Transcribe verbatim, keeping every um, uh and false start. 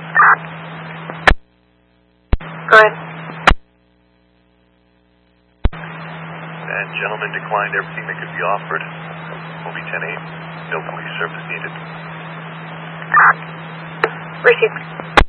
Go ahead. That gentleman declined everything that could be offered. O B ten eight, no police service needed. Received.